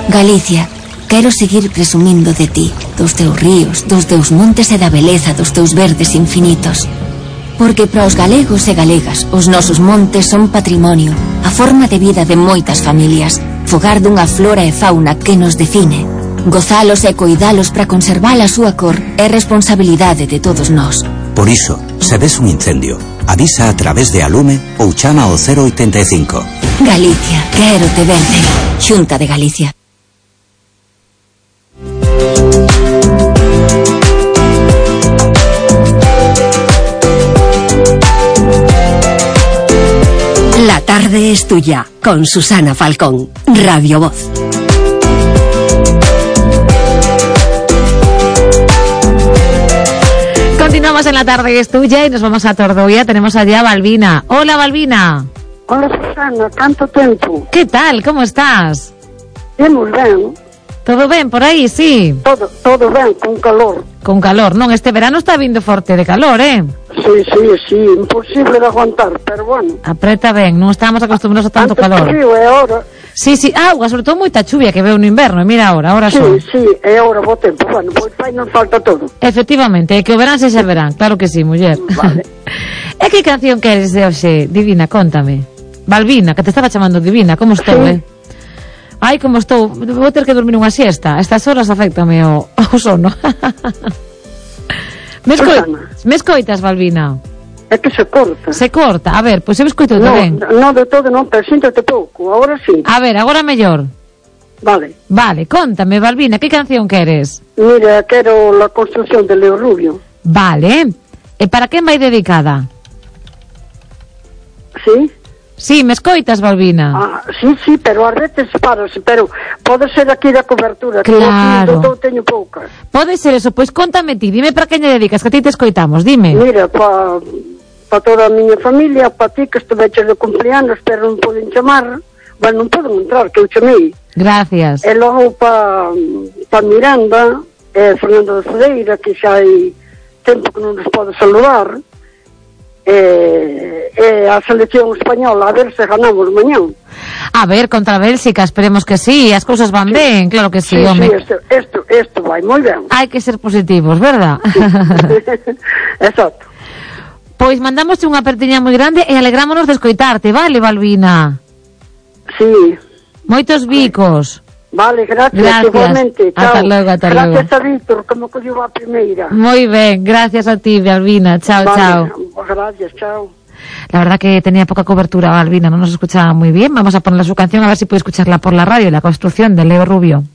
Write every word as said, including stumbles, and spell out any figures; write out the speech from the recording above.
Galicia, quero seguir presumindo de ti, dos teus ríos, dos teus montes e da beleza dos teus verdes infinitos. Porque para os galegos e galegas, os nosos montes son patrimonio, a forma de vida de moitas familias, fogar dunha flora e fauna que nos define. Gozalos e coidalos para conservar a súa cor é responsabilidade de todos nós. Por iso, se ves un incendio, avisa a través de Alume ou chama ao cero oitenta e cinco. Galicia, quero te verde. Xunta de Galicia. La tarde es tuya, con Susana Falcón, Radio Voz. Continuamos en La tarde es tuya y nos vamos a Tordoia. Tenemos allá a Balbina. Hola, Balbina. Hola, Susana, tanto tempo. ¿Qué tal? ¿Cómo estás? É moi ben. ¿Todo ben por aí, sí? Todo, todo ben, con calor. Con calor, non? Este verano está vindo forte de calor, eh? Sí, sí, sí, imposible de aguantar, pero bueno. Apreta ben, non estamos acostumbrados a tanto Antes calor. Antes frío e agora... Sí, sí, auga, sobre todo moita chuvia que veo no inverno, e mira agora, agora sí, son. Sí, sí, e agora bo tempo, bueno, pois vai nos falta todo. Efectivamente, que o verán se xa verán, claro que sí, muller. Vale. E que canción queres de hoxe, Divina, contame. Balbina, que te estaba chamando Divina, como estou, sí. eh? Ai, como estou, vou ter que dormir unha siesta. A estas horas afectame o, o sono. me, escoi, me escoitas, Balbina? É que se corta. Se corta, a ver, pois pues eu escoito no, tamén. Non de todo, non, pero síntate pouco, agora sí. A ver, agora mellor. Vale. Vale, contame, Balbina, que canción queres? Mira, quero La construcción de Leo Rubio. Vale, e para quen vai dedicada? Sí. Sí, me escoitas, Balbina? Ah, sí, sí, pero a veces parase, pero pode ser aquí da cobertura, claro. Que eu teño poucas. Pode ser eso, pois contame ti, dime para quen lle dedicas, que a ti te escoitamos, dime. Mira, pa, pa toda a miña familia, pa ti que estuveches de cumpleanos, pero non poden chamar, bueno, non poden entrar, que eu chamei. Gracias. E logo pa, pa Miranda, e Fernando de Cedeira, que xa hai tempo que non nos pode saludar, e, e a selección española, a ver se ganamos mañán. A ver, contra Bélxica, esperemos que sí, as cousas van sí. ben, claro que sí, sí home. Sí, isto, isto, isto vai moi ben. Hai que ser positivos, verdad? Sí. Exacto. Pois mandamos unha apertiña moi grande e alegrámonos de escoitarte, vale, Balbina? Sí. Moitos bicos. Vale, gracias, gracias. Igualmente. Chao. Hasta logo, hasta gracias logo. Gracias a Víctor, como colleu a primeira. Moi ben, gracias a ti, Balbina. Chao, vale, chao. Gracias, chao. La verdad que tenía poca cobertura, Balbina, no nos escuchaba muy bien. Vamos a ponerle su canción a ver si puede escucharla por la radio, La construcción de Leo Rubio.